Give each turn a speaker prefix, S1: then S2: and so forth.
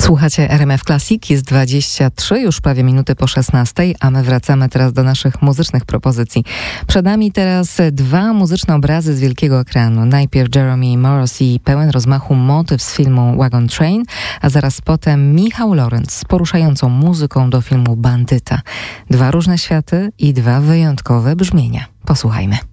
S1: Słuchacie RMF Classic, jest 23, już prawie minuty po 16, a my wracamy teraz do naszych muzycznych propozycji. Przed nami teraz dwa muzyczne obrazy z wielkiego ekranu. Najpierw Jeremy Morris i pełen rozmachu motyw z filmu Wagon Train, a zaraz potem Michał Lorenz z poruszającą muzyką do filmu Bandyta. Dwa różne światy i dwa wyjątkowe brzmienia. Posłuchajmy.